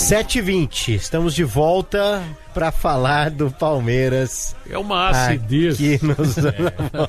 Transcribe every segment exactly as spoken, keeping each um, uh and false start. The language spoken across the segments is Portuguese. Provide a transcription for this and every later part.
sete e vinte, estamos de volta para falar do Palmeiras. É uma acidez. Aqui nos... é.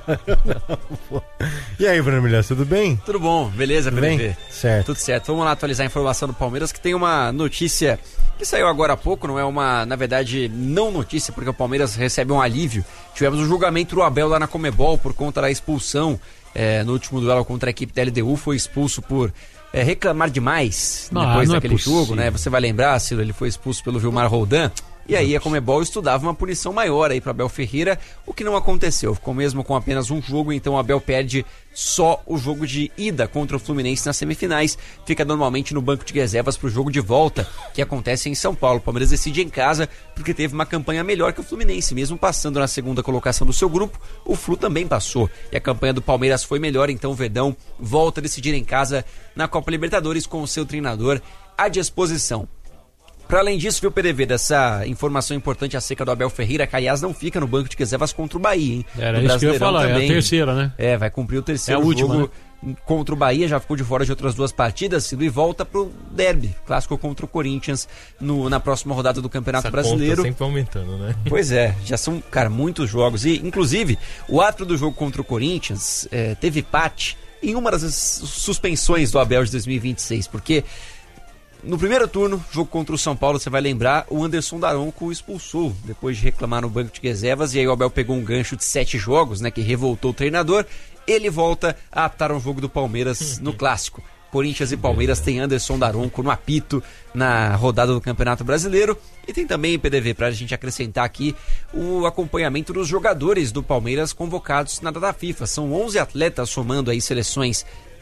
E aí, Bruno Milhão, tudo bem? Tudo bom, beleza, tudo P D V? Bem? Certo. Tudo certo. Vamos lá atualizar a informação do Palmeiras, que tem uma notícia que saiu agora há pouco, não é uma, na verdade, não notícia, porque o Palmeiras recebe um alívio. Tivemos um julgamento do Abel lá na Conmebol por conta da expulsão é, no último duelo contra a equipe da L D U, foi expulso por é, reclamar demais não, depois não daquele é jogo, né? Você vai lembrar, Ciro, ele foi expulso pelo Vilmar Roldan. E aí a Conmebol estudava uma punição maior aí para Abel Ferreira, o que não aconteceu. Ficou mesmo com apenas um jogo, então o Abel perde só o jogo de ida contra o Fluminense nas semifinais. Fica normalmente no banco de reservas para o jogo de volta, que acontece em São Paulo. O Palmeiras decide em casa porque teve uma campanha melhor que o Fluminense. Mesmo passando na segunda colocação do seu grupo, o Flu também passou. E a campanha do Palmeiras foi melhor, então o Verdão volta a decidir em casa na Copa Libertadores com o seu treinador à disposição. Para além disso, viu, P D V, dessa informação importante acerca do Abel Ferreira, que aliás não fica no banco de reservas contra o Bahia, hein? Era isso que eu ia falar, também. É a terceira, né? É, vai cumprir o terceiro é a última, jogo né? Contra o Bahia, já ficou de fora de outras duas partidas e volta pro derby, clássico contra o Corinthians no, na próxima rodada do Campeonato Essa Brasileiro. Conta sempre aumentando, né? Pois é, já são, cara, muitos jogos. E, inclusive, o árbitro do jogo contra o Corinthians é, teve empate em uma das suspensões do Abel de dois mil e vinte e seis, porque no primeiro turno, jogo contra o São Paulo, você vai lembrar, o Anderson Daronco o expulsou depois de reclamar no banco de reservas, e aí o Abel pegou um gancho de sete jogos, né, que revoltou o treinador. Ele volta a apitar um jogo do Palmeiras no clássico. Corinthians e Palmeiras tem Anderson Daronco no apito na rodada do Campeonato Brasileiro. E tem também, P D V, pra gente acrescentar aqui, o acompanhamento dos jogadores do Palmeiras convocados na data FIFA. São onze atletas somando aí seleções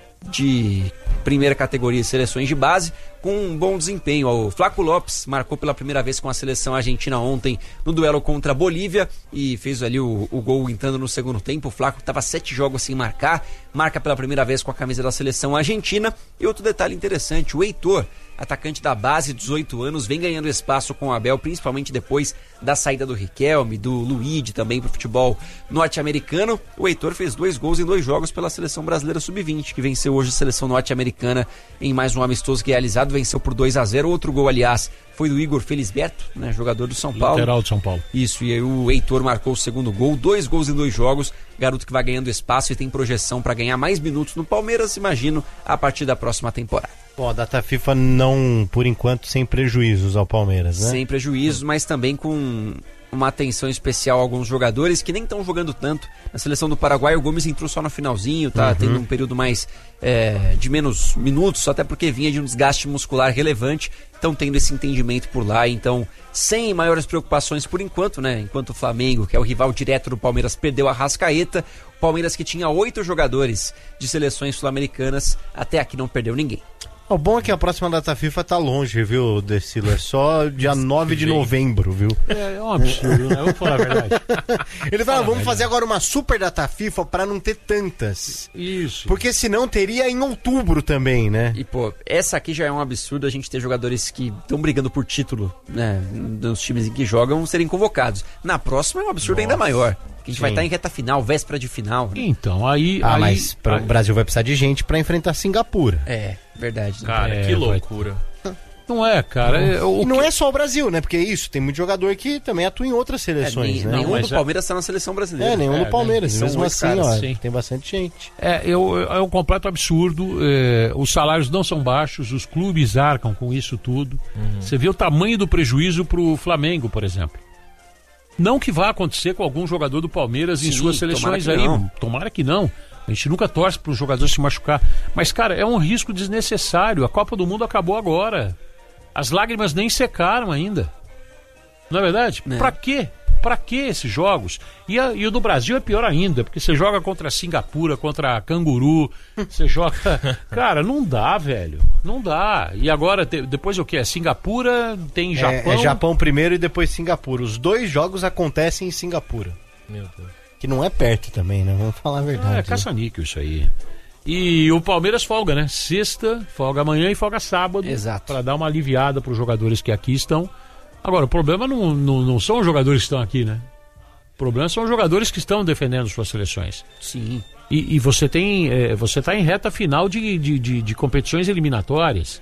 de primeira categoria e seleções de base com um bom desempenho. O Flaco Lopes marcou pela primeira vez com a seleção argentina ontem no duelo contra a Bolívia e fez ali o, o gol entrando no segundo tempo. O Flaco estava sete jogos sem marcar, marca pela primeira vez com a camisa da seleção argentina. E outro detalhe interessante, o Heitor, atacante da base, dezoito anos, vem ganhando espaço com o Abel, principalmente depois da saída do Riquelme, do Luigi também para o futebol norte-americano. O Heitor fez dois gols em dois jogos pela seleção brasileira sub vinte, que venceu hoje a seleção norte-americana em mais um amistoso realizado, venceu por dois a zero. Outro gol, aliás, foi do Igor Felisberto, né, jogador do São Paulo. Lateral de São Paulo. Isso, e aí o Heitor marcou o segundo gol, dois gols em dois jogos, garoto que vai ganhando espaço e tem projeção para ganhar mais minutos no Palmeiras, imagino, a partir da próxima temporada. Bom, a data FIFA não, por enquanto, sem prejuízos ao Palmeiras, né? Sem prejuízos, mas também com uma atenção especial a alguns jogadores que nem estão jogando tanto. Na seleção do Paraguai, o Gomes entrou só no finalzinho, tá uhum. tendo um período mais é, de menos minutos, até porque vinha de um desgaste muscular relevante, estão tendo esse entendimento por lá, então sem maiores preocupações por enquanto, né? Enquanto o Flamengo, que é o rival direto do Palmeiras, perdeu a Arrascaeta, o Palmeiras, que tinha oito jogadores de seleções sul-americanas, até aqui não perdeu ninguém. O bom é que a próxima data FIFA tá longe, viu, Decilo? É só dia nove de novembro, viu? É, é um absurdo, né? Vamos falar a verdade. Ele fala, vamos fazer agora uma super data FIFA pra não ter tantas. Isso. Porque senão teria em outubro também, né? E, pô, essa aqui já é um absurdo, a gente ter jogadores que estão brigando por título, né, nos times em que jogam, serem convocados. Na próxima é um absurdo Nossa. ainda maior. A gente Sim. vai estar em reta final, véspera de final. Né? Então, aí... Ah, aí, mas pra, aí... o Brasil vai precisar de gente pra enfrentar Singapura. É, verdade. Né? Cara, é, que loucura. Vai... Não é, cara. É, o e não que... é só o Brasil, né? Porque é isso, tem muito jogador que também atua em outras seleções, é, nem, né? Nenhum não, do Palmeiras está na seleção brasileira. É, nenhum é, do Palmeiras. né? Mesmo assim, caras, ó, sim. tem bastante gente. É, eu, é um completo absurdo. É, os salários não são baixos, os clubes arcam com isso tudo. Uhum. Você vê o tamanho do prejuízo pro Flamengo, por exemplo. Não que vá acontecer com algum jogador do Palmeiras Sim, em suas seleções aí. Não. Tomara que não. A gente nunca torce para o jogador se machucar. Mas, cara, é um risco desnecessário. A Copa do Mundo acabou agora. As lágrimas nem secaram ainda. Não é verdade? É. Pra quê? Pra que esses jogos? E, a, e o do Brasil é pior ainda, porque você joga contra a Singapura, contra a Canguru, você joga... Cara, não dá, velho. Não dá. E agora, te, depois o que? É Singapura, tem Japão... É, é Japão primeiro e depois Singapura. Os dois jogos acontecem em Singapura. Meu Deus. Que não é perto também, né? Vamos falar a verdade. É, caça-níquel isso aí. E o Palmeiras folga, né? Sexta, folga amanhã e folga sábado. Exato. Para dar uma aliviada para os jogadores que aqui estão. Agora, o problema não, não, não são os jogadores que estão aqui, né? O problema são os jogadores que estão defendendo suas seleções. Sim. E, e você tem, é, você está em reta final de, de, de, de competições eliminatórias.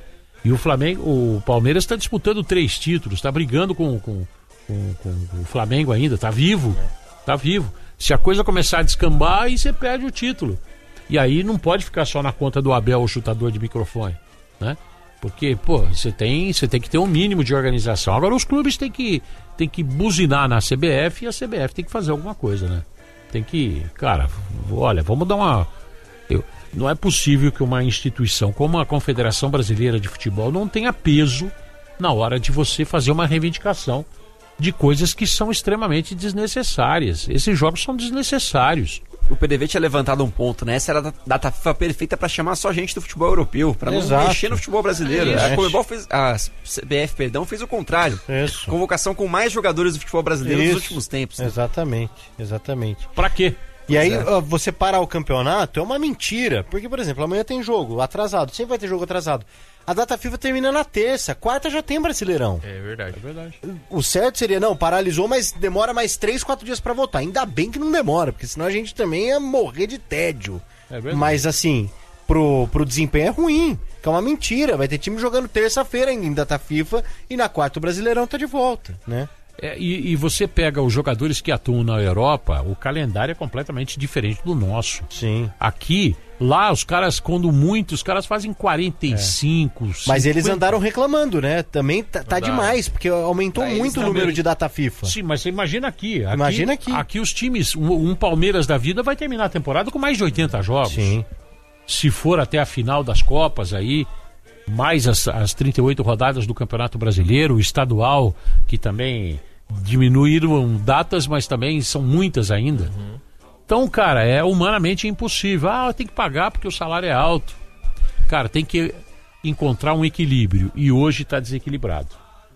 E o Flamengo, o Palmeiras está disputando três títulos, está brigando com, com, com, com o Flamengo ainda, está vivo, está vivo. Se a coisa começar a descambar, aí você perde o título. E aí não pode ficar só na conta do Abel, o chutador de microfone, né? Porque, pô, você tem, você tem que ter um mínimo de organização. Agora os clubes têm que, têm que buzinar na C B F e a C B F tem que fazer alguma coisa, né? Tem que, cara, olha, vamos dar uma... Eu, não é possível que uma instituição como a Confederação Brasileira de Futebol não tenha peso na hora de você fazer uma reivindicação de coisas que são extremamente desnecessárias. Esses jogos são desnecessários. O P D V tinha levantado um ponto, né? Essa era a data FIFA perfeita pra chamar só gente do futebol europeu, pra não Exato. mexer no futebol brasileiro. É a Conmebol fez, a C B F, perdão, fez o contrário. Isso. Convocação com mais jogadores do futebol brasileiro Isso. nos últimos tempos. Né? Exatamente, exatamente. Pra quê? E aí, é. ó, você parar o campeonato é uma mentira. Porque, por exemplo, amanhã tem jogo atrasado. Sempre vai ter jogo atrasado. A data FIFA termina na terça. Quarta já tem Brasileirão. É verdade. É verdade. O certo seria, não, paralisou, mas demora mais três, quatro dias pra voltar. Ainda bem que não demora, porque senão a gente também ia morrer de tédio. É verdade. Mas, assim, pro, pro desempenho é ruim. Que é uma mentira. Vai ter time jogando terça-feira ainda em data FIFA e na quarta o Brasileirão tá de volta, né? É, e, e você pega os jogadores que atuam na Europa, o calendário é completamente diferente do nosso. Sim. Aqui, lá, os caras, quando muito, os caras fazem quarenta e cinco, É. Mas eles cinquenta. andaram reclamando, né? Também tá, tá Andaram. demais, porque aumentou Pra eles muito o também. número de data FIFA. Sim, mas você imagina aqui. aqui Imagina aqui. Aqui os times, um, um Palmeiras da vida vai terminar a temporada com mais de oitenta jogos. Sim. Se for até a final das Copas aí, mais as, as trinta e oito rodadas do Campeonato Brasileiro, o estadual, que também diminuíram datas, mas também são muitas ainda. Uhum. Então, cara, é humanamente impossível. Ah, tem que pagar porque o salário é alto. Cara, tem que encontrar um equilíbrio. E hoje está desequilibrado.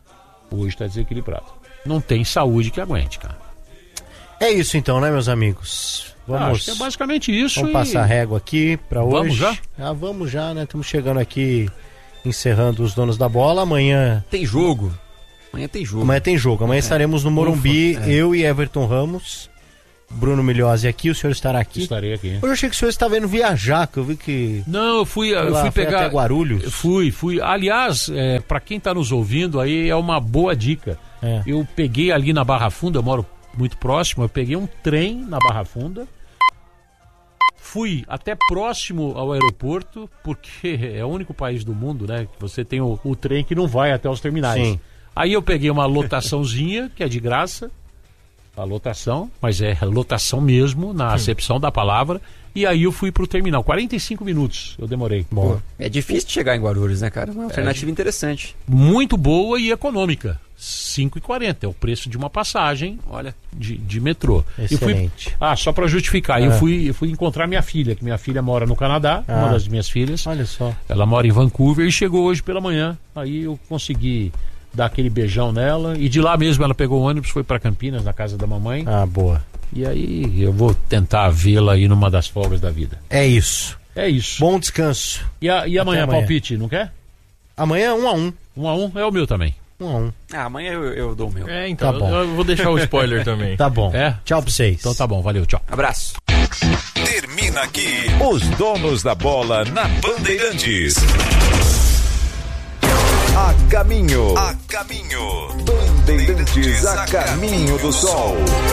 Hoje está desequilibrado. Não tem saúde que aguente, cara. É isso então, né, meus amigos? Ah, Vamos, acho que é basicamente isso. vamos e... passar régua aqui pra hoje. Vamos já? Ah, vamos já, né? Estamos chegando aqui, encerrando os donos da bola. Amanhã, Tem jogo. Amanhã tem jogo. amanhã tem jogo. Amanhã estaremos no Morumbi, Ufa, é. eu e Everton Ramos. Bruno Milhozzi aqui, o senhor estará aqui. Estarei aqui. Hoje eu achei que o senhor estava indo viajar, que eu vi que... Não, eu fui, eu lá, fui foi pegar. até Guarulhos. Eu Fui, fui. Aliás, é, para quem tá nos ouvindo aí, é uma boa dica. É. Eu peguei ali na Barra Funda, eu moro muito próximo, eu peguei um trem na Barra Funda. Fui até próximo ao aeroporto, porque é o único país do mundo, né, que você tem o, o trem que não vai até os terminais. Sim. Aí eu peguei uma lotaçãozinha, que é de graça, a lotação, mas é lotação mesmo, na acepção da palavra, e aí eu fui pro terminal. quarenta e cinco minutos eu demorei. Bom, É difícil de chegar em Guarulhos, né, cara? Uma alternativa interessante. Muito boa e econômica. cinco e quarenta é o preço de uma passagem, olha, de, de metrô. Eu fui, excelente. ah, só para justificar, eu Ah. fui, eu fui encontrar minha filha, que minha filha mora no Canadá, Ah. uma das minhas filhas. Olha só. Ela mora em Vancouver e chegou hoje pela manhã. Aí eu consegui dar aquele beijão nela e de lá mesmo ela pegou o ônibus, foi para Campinas, na casa da mamãe. Ah, boa. E aí eu vou tentar vê-la aí numa das folgas da vida. É isso. É isso. Bom descanso. E, a, e amanhã, amanhã. palpite, não quer? Amanhã um a um. Um a um é o meu também. Um a um. Ah, amanhã eu, eu dou o meu. É, então, Tá bom. eu vou deixar o spoiler também. Tá bom. É? Tchau pra vocês. Então tá bom, valeu, tchau. Abraço. Termina aqui os donos da bola na Bandeirantes. A caminho, a caminho, Bandeirantes a caminho do sol.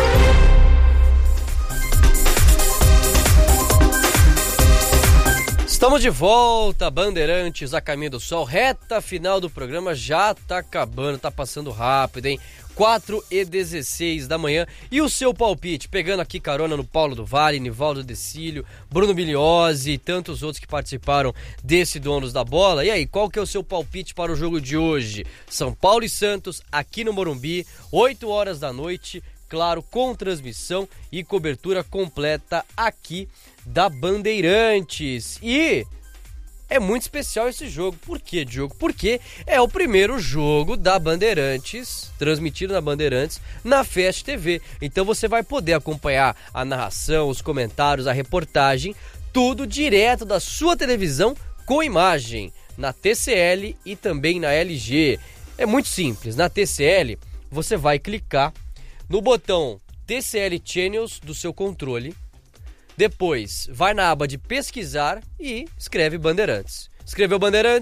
Estamos de volta, Bandeirantes a caminho do sol, reta final do programa, já tá acabando, tá passando rápido, hein? quatro e dezesseis da manhã. E o seu palpite, pegando aqui carona no Paulo do Vale, Nivaldo Decílio, Bruno Milhozzi e tantos outros que participaram desse Donos da Bola. E aí, qual que é o seu palpite para o jogo de hoje? São Paulo e Santos, aqui no Morumbi, oito horas da noite, claro, com transmissão e cobertura completa aqui da Bandeirantes. E é muito especial esse jogo. Por quê, Diogo? Porque é o primeiro jogo da Bandeirantes, transmitido na Bandeirantes, na Fest T V. Então você vai poder acompanhar a narração, os comentários, a reportagem, tudo direto da sua televisão com imagem, na T C L e também na L G. É muito simples. Na T C L, você vai clicar no botão T C L Channels do seu controle. Depois, vai na aba de pesquisar e escreve Bandeirantes. Escreveu Bandeirantes,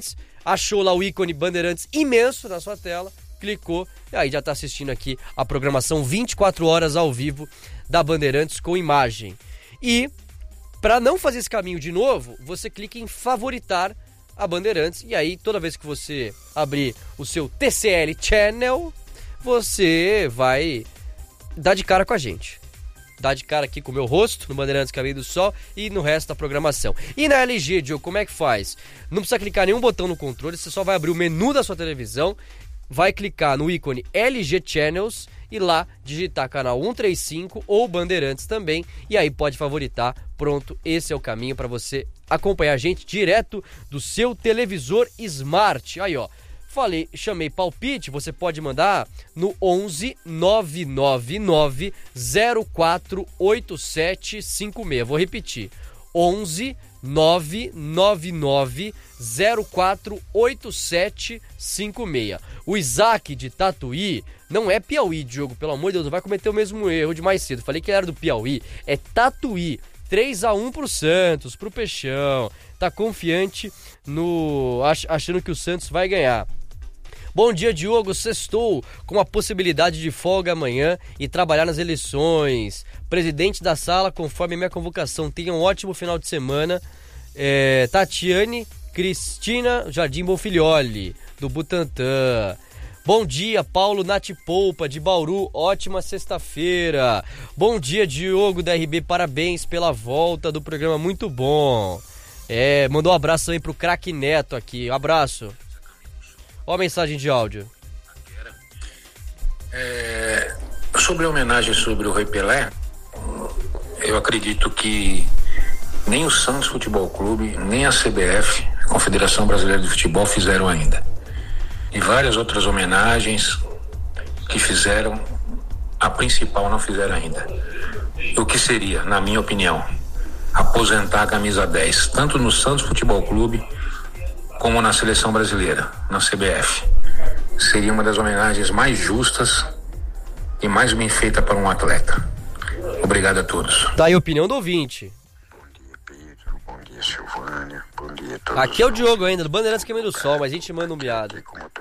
achou lá o ícone Bandeirantes imenso na sua tela, clicou e aí já está assistindo aqui a programação vinte e quatro horas ao vivo da Bandeirantes com imagem. E para não fazer esse caminho de novo, você clica em favoritar a Bandeirantes e aí toda vez que você abrir o seu T C L Channel, você vai dar de cara com a gente. Dá de cara aqui com o meu rosto, no Bandeirantes Caminho do Sol e no resto da programação. E na L G, Diogo, como é que faz? Não precisa clicar nenhum botão no controle, você só vai abrir o menu da sua televisão, vai clicar no ícone L G Channels e lá digitar canal cento e trinta e cinco ou Bandeirantes também, e aí pode favoritar. Pronto, esse é o caminho para você acompanhar a gente direto do seu televisor Smart. Aí, ó. Falei, chamei palpite, você pode mandar no onze nove nove nove zero quatro oito sete cinco seis. Vou repetir. onze nove nove nove zero quatro oito sete cinco seis. O Isaac de Tatuí não é Piauí, Diogo, pelo amor de Deus, não vai cometer o mesmo erro de mais cedo. Falei que ele era do Piauí, é Tatuí. três a um pro Santos, pro Peixão. Tá confiante no ach, achando que o Santos vai ganhar. Bom dia, Diogo. Sextou com a possibilidade de folga amanhã e trabalhar nas eleições. Presidente da sala, conforme minha convocação. Tenha um ótimo final de semana. É, Tatiane Cristina Jardim Bonfilholi, do Butantã. Bom dia, Paulo Natipolpa, de Bauru. Ótima sexta-feira. Bom dia, Diogo da R B. Parabéns pela volta do programa. Muito bom. É, mandou um abraço também pro craque Neto aqui. Um abraço. Ó a mensagem de áudio. É, sobre a homenagem sobre o Rei Pelé, eu acredito que nem o Santos Futebol Clube, nem a C B F, a Confederação Brasileira de Futebol, fizeram ainda. E várias outras homenagens que fizeram, a principal não fizeram ainda. O que seria, na minha opinião, aposentar a camisa dez, tanto no Santos Futebol Clube como na Seleção Brasileira, na C B F. Seria uma das homenagens mais justas e mais bem feita para um atleta. Obrigado a todos. Tá aí a opinião do ouvinte. Bom dia, Pedro. Bom dia, Silvânia. Bom dia a todos. Aqui é o Diogo ainda, do Bandeirantes Caminho do Sol, mas a gente manda um miado. Como